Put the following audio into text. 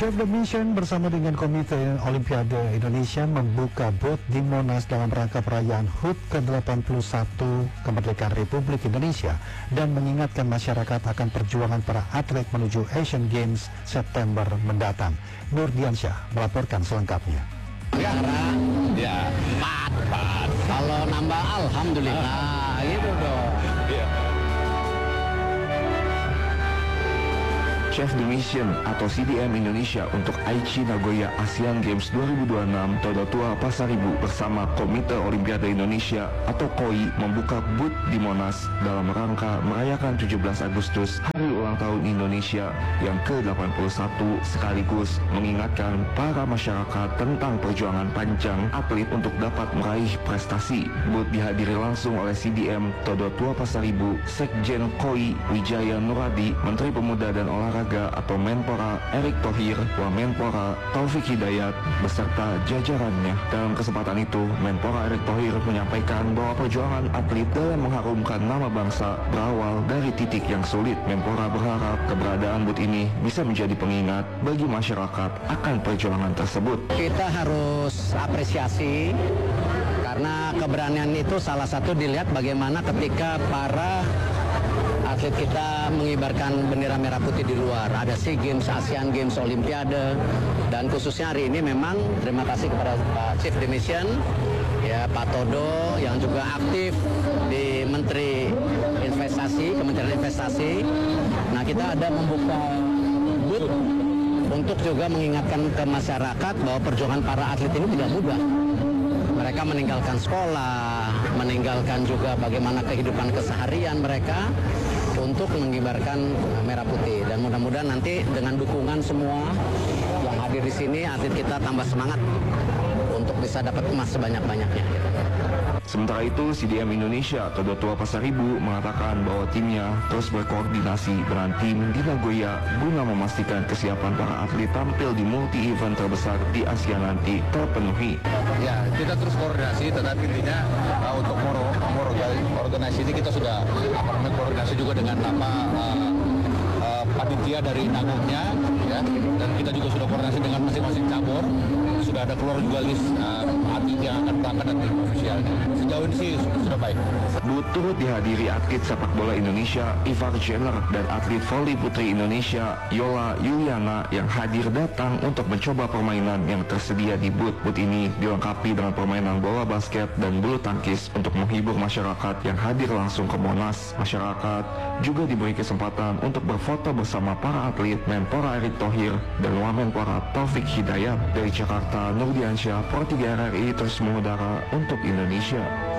Chef The Mission bersama dengan Komite Olimpiade Indonesia membuka booth di Monas dalam rangka perayaan HUT ke-81 Kemerdekaan Republik Indonesia dan mengingatkan masyarakat akan perjuangan para atlet menuju Asian Games September mendatang. Nur Diansyah melaporkan selengkapnya. Ya, 4. Kalau nambah alhamdulillah, gitu dong. Chef The Mission atau CDM Indonesia untuk Aichi Nagoya Asian Games 2026 Todotua Pasaribu bersama Komite Olimpiade Indonesia atau KOI membuka booth di Monas dalam rangka merayakan 17 Agustus Hari Ulang Tahun Indonesia yang ke-81 sekaligus mengingatkan para masyarakat tentang perjuangan panjang atlet untuk dapat meraih prestasi. Booth dihadiri langsung oleh CDM Todotua Pasaribu, Sekjen KOI Wijaya Nuradi, Menteri Pemuda dan Olahraga atau Menpora Erick Thohir, Wamenpora Taufik Hidayat beserta jajarannya. Dalam kesempatan itu, Menpora Erick Thohir menyampaikan bahwa perjuangan atlet dalam mengharumkan nama bangsa berawal dari titik yang sulit. Menpora berharap keberadaan booth ini bisa menjadi pengingat bagi masyarakat akan perjuangan tersebut. Kita harus apresiasi karena keberanian itu salah satu dilihat bagaimana ketika para atlet kita mengibarkan bendera merah putih di luar. Ada SEA Games, ASEAN Games, Olimpiade, dan khususnya hari ini memang terima kasih kepada Pak Chief The Mission, ya Pak Todo yang juga aktif di Kementerian Investasi. Nah, kita ada membuka booth untuk juga mengingatkan ke masyarakat bahwa perjuangan para atlet ini tidak mudah. Mereka meninggalkan sekolah, meninggalkan juga bagaimana kehidupan keseharian mereka untuk mengibarkan merah putih. Dan mudah-mudahan nanti dengan dukungan semua yang hadir di sini, atlet kita tambah semangat untuk bisa dapat emas sebanyak-banyaknya. Sementara itu, CDM Indonesia Todotua Pasaribu mengatakan bahwa timnya terus berkoordinasi dengan tim di Nagoya guna memastikan kesiapan para atlet tampil di multi-event terbesar di Asia nanti terpenuhi. Ya, kita terus koordinasi, tetapi intinya untuk organisasi ini kita sudah koordinasi juga dengan panitia dari Nagoknya, ya, dan kita juga sudah koordinasi dengan masing-masing cabur. Sudah ada keluar juga list atlet yang akan berangkat dan tim ofisialnya. Sejauh ini sih sudah baik. Booth turut dihadiri atlet sepak bola Indonesia Ivar Jenner dan atlet voli putri Indonesia Yola Yuliana yang hadir datang untuk mencoba permainan yang tersedia di booth. Booth ini dilengkapi dengan permainan bola basket dan bulu tangkis untuk menghibur masyarakat yang hadir langsung ke Monas. Masyarakat juga diberi kesempatan untuk berfoto bersama para atlet. Menpora Erick Thohir dan Wamenpora Taufik Hidayat. Dari Jakarta, Nur Diansyah, Pro 3 RRI terus mengudara untuk Indonesia.